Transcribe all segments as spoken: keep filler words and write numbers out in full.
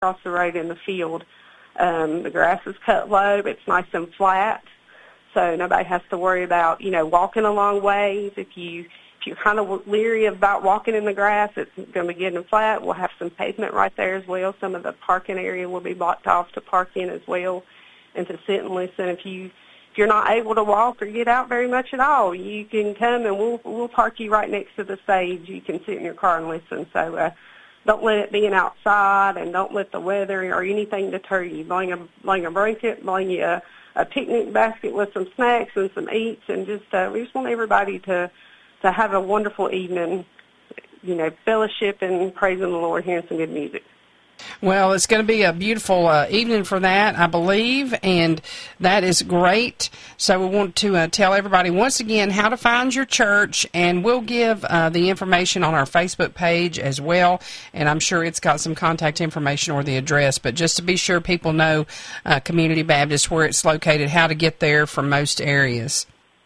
across the road in the field. Um, the grass is cut low, but it's nice and flat, so nobody has to worry about, you know, walking a long ways. If you if you're kind of leery about walking in the grass, it's going to be getting flat. We'll have some pavement right there as well. Some of the parking area will be blocked off to park in as well, and to sit and listen. If you if you're not able to walk or get out very much at all, you can come and we'll we'll park you right next to the stage. You can sit in your car and listen. So. Uh, Don't let it being outside, and don't let the weather or anything deter you. Bring a, bring a blanket, bring you a, a picnic basket with some snacks and some eats, and just uh, we just want everybody to, to have a wonderful evening, you know, fellowship and praising the Lord, hearing some good music. Well, it's going to be a beautiful uh, evening for that, I believe, and that is great. So we want to uh, tell everybody once again how to find your church, and we'll give uh, the information on our Facebook page as well, and I'm sure it's got some contact information or the address, but just to be sure people know uh, Community Baptist, where it's located, how to get there from most areas.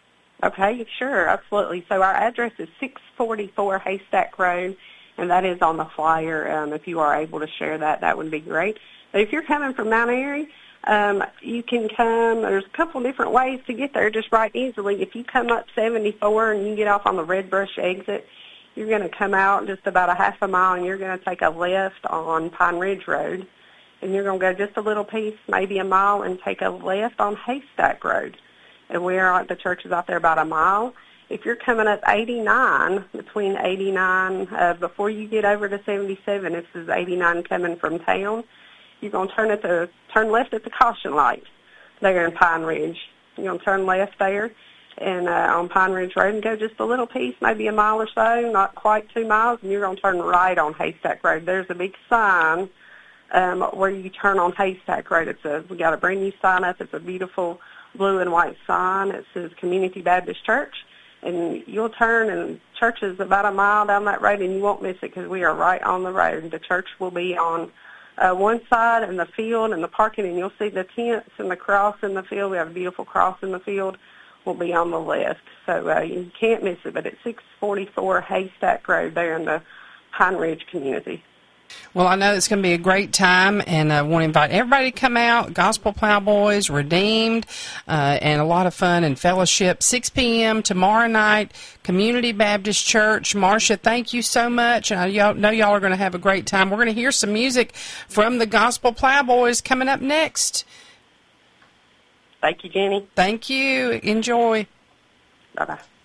Okay, sure, absolutely. So our address is six forty-four Haystack Road, and that is on the flyer. Um, if you are able to share that, that would be great. But if you're coming from Mount Airy, um, you can come. There's a couple different ways to get there just right easily. If you come up seventy-four and you get off on the Red Brush exit, you're going to come out just about a half a mile, and you're going to take a left on Pine Ridge Road. And you're going to go just a little piece, maybe a mile, and take a left on Haystack Road. And we are at the church is out there about a mile. If you're coming up eighty-nine, between eighty-nine, uh, before you get over to seventy-seven, this is eighty-nine coming from town, you're going to turn at the turn left at the caution light there in Pine Ridge. You're going to turn left there and uh, on Pine Ridge Road and go just a little piece, maybe a mile or so, not quite two miles, and you're going to turn right on Haystack Road. There's a big sign um, where you turn on Haystack Road. It's a, we got a brand new sign up. It's a beautiful blue and white sign. It says Community Baptist Church. And you'll turn, and church is about a mile down that road, and you won't miss it because we are right on the road. The church will be on uh, one side, and the field and the parking, and you'll see the tents and the cross in the field. We have a beautiful cross in the field. Will be on the left, so uh, you can't miss it. But it's six forty-four Haystack Road there in the Pine Ridge community. Well, I know it's going to be a great time, and I want to invite everybody to come out, Gospel Plowboys, Redeemed, uh, and a lot of fun and fellowship. six p.m. tomorrow night, Community Baptist Church. Marcia, thank you so much. I know y'all are going to have a great time. We're going to hear some music from the Gospel Plowboys coming up next. Thank you, Jenny. Thank you. Enjoy. Bye-bye.